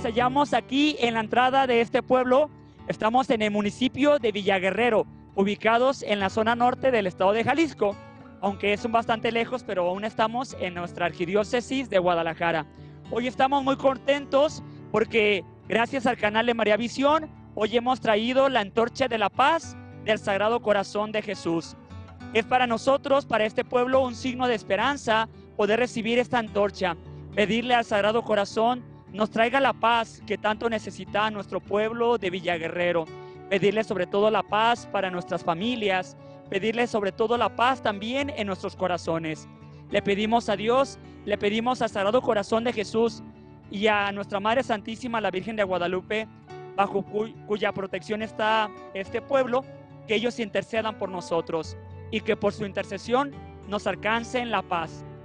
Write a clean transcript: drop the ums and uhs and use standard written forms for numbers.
hallamos aquí en la entrada de este pueblo. Estamos en el municipio de Villaguerrero, ubicados en la zona norte del estado de Jalisco, aunque es un bastante lejos, pero aún estamos en nuestra arquidiócesis de Guadalajara. Hoy estamos muy contentos porque gracias al canal de María Visión, hoy hemos traído la antorcha de la paz del Sagrado Corazón de Jesús. Es para nosotros, para este pueblo, un signo de esperanza poder recibir esta antorcha, pedirle al Sagrado Corazón nos traiga la paz que tanto necesita nuestro pueblo de Villaguerrero, pedirle sobre todo la paz para nuestras familias, pedirle sobre todo la paz también en nuestros corazones. Le pedimos a Dios, le pedimos al Sagrado Corazón de Jesús y a nuestra Madre Santísima, la Virgen de Guadalupe, bajo cuya protección está este pueblo, que ellos intercedan por nosotros y que por su intercesión nos alcancen la paz.